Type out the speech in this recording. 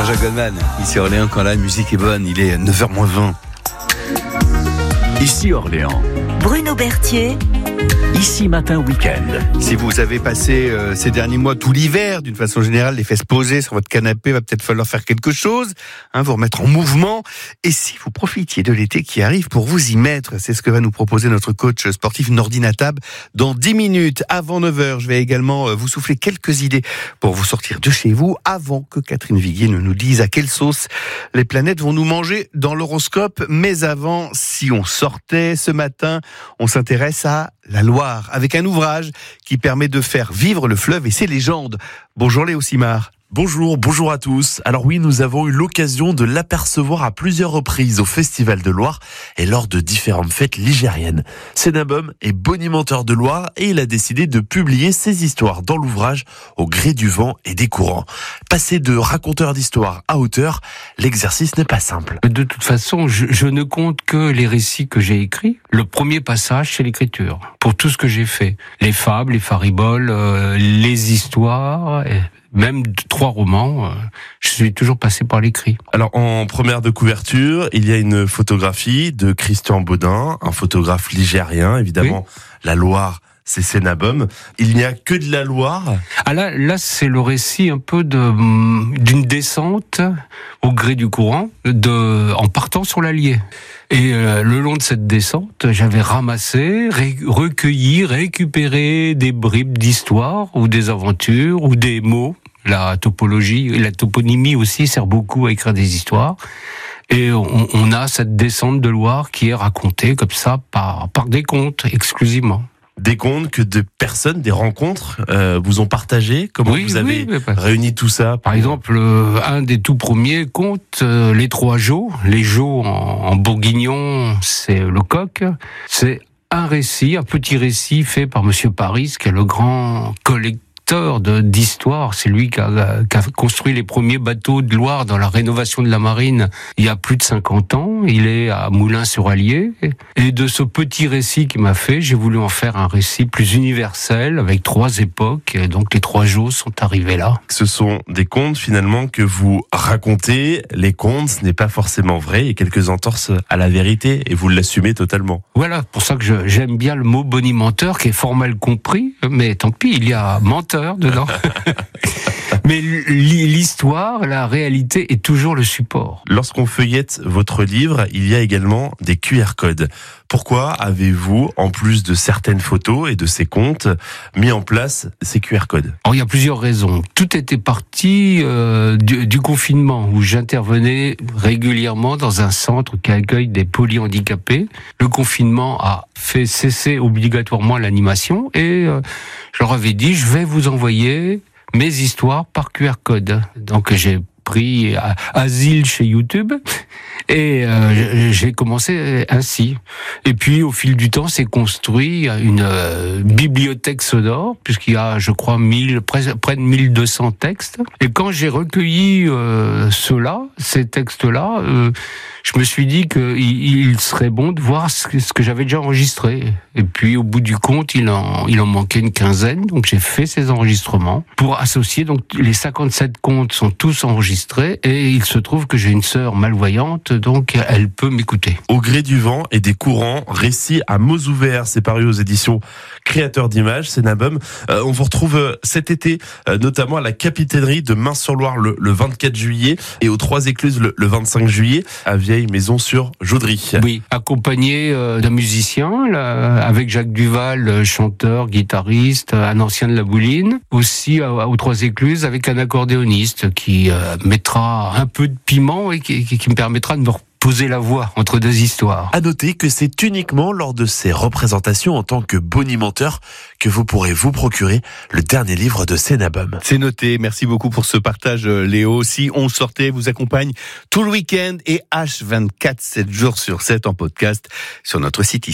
Jean-Jacques Goldman, ici Orléans, quand la musique est bonne, il est 9h-20. Ici Orléans. Bruno Berthier. Ici Matin Week-end. Si vous avez passé ces derniers mois, tout l'hiver, d'une façon générale, les fesses posées sur votre canapé, va peut-être falloir faire quelque chose, vous remettre en mouvement. Et si vous profitiez de l'été qui arrive pour vous y mettre, c'est ce que va nous proposer notre coach sportif Nordine Atab dans 10 minutes. Avant 9h, je vais également vous souffler quelques idées pour vous sortir de chez vous avant que Catherine Viguier ne nous dise à quelle sauce les planètes vont nous manger dans l'horoscope. Mais avant, si on sortait ce matin, on s'intéresse à la Loire, avec un ouvrage qui permet de faire vivre le fleuve et ses légendes. Bonjour Léo Simard. Bonjour à tous. Alors oui, nous avons eu l'occasion de l'apercevoir à plusieurs reprises au Festival de Loire et lors de différentes fêtes ligériennes. Sénabum est bonimenteur de Loire et il a décidé de publier ses histoires dans l'ouvrage au gré du vent et des courants. Passer de raconteur d'histoire à auteur, l'exercice n'est pas simple. De toute façon, je ne compte que les récits que j'ai écrits. Le premier passage, c'est l'écriture. Pour tout ce que j'ai fait. Les fables, les fariboles, les histoires... Même 3 romans, je suis toujours passé par l'écrit. Alors, en première de couverture, il y a une photographie de Christian Baudin, un photographe ligérien, évidemment. Oui. La Loire, c'est Sénabum. Il n'y a que de la Loire. Ah là, c'est le récit un peu d'une descente au gré du courant, en partant sur l'Allier. Et le long de cette descente, j'avais ramassé, recueilli, récupéré des bribes d'histoire ou des aventures ou des mots. La topologie, la toponymie aussi sert beaucoup à écrire des histoires. Et on a cette descente de Loire qui est racontée comme ça par des contes exclusivement. Des contes que des personnes, des rencontres vous ont partagé. Comment vous avez réuni tout ça? Par exemple, un des tout premiers contes, les 3 Jots. Les Jots en bourguignon, c'est le coq. C'est un petit récit fait par Monsieur Paris, qui est le grand collecteur d'histoire. C'est lui qui a construit les premiers bateaux de Loire dans la rénovation de la marine il y a plus de 50 ans. Il est à Moulins-sur-Allier. Et de ce petit récit qu'il m'a fait, j'ai voulu en faire un récit plus universel avec 3 époques. Et donc les 3 jours sont arrivés là. Ce sont des contes finalement que vous racontez. Les contes, ce n'est pas forcément vrai. Il y a quelques entorses à la vérité et vous l'assumez totalement. Voilà, pour ça que j'aime bien le mot bonimenteur qui est fort mal compris. Mais tant pis, il y a menteur dedans. Mais l'histoire, la réalité est toujours le support. Lorsqu'on feuillette votre livre, il y a également des QR codes. Pourquoi avez-vous, en plus de certaines photos et de ces contes, mis en place ces QR codes? Alors, il y a plusieurs raisons. Tout était parti du confinement, où j'intervenais régulièrement dans un centre qui accueille des polyhandicapés. Le confinement a fait cesser obligatoirement l'animation et je leur avais dit, je vais vous envoyer mes histoires par QR code. Donc j'ai pris asile chez YouTube et j'ai commencé ainsi. Et puis au fil du temps, s'est construit une bibliothèque sonore, puisqu'il y a, je crois, près de 1200 textes. Et quand j'ai recueilli ces textes-là, je me suis dit qu'il serait bon de voir ce que j'avais déjà enregistré. Et puis au bout du compte, il en manquait une quinzaine, donc j'ai fait ces enregistrements pour associer. Donc les 57 contes sont tous enregistrés et il se trouve que j'ai une sœur malvoyante, donc elle peut m'écouter. Au gré du vent et des courants, récit à mots ouverts, c'est paru aux éditions Créateurs d'images, Sénabum. On vous retrouve cet été, notamment à la capitainerie de Mains-sur-Loire le 24 juillet et aux 3 Écluses le 25 juillet à Vieille Maison sur Jaudry. Oui, accompagné d'un musicien, avec Jacques Duval, chanteur, guitariste, un ancien de la Bouline. Aussi aux 3 Écluses avec un accordéoniste qui mettra un peu de piment et qui me permettra de me poser la voix entre 2 histoires. À noter que c'est uniquement lors de ces représentations en tant que bonimenteur que vous pourrez vous procurer le dernier livre de Sénabum. C'est noté. Merci beaucoup pour ce partage, Léo. Si on sortait, vous accompagne tout le week-end et H24, 7 jours sur 7 en podcast sur notre site.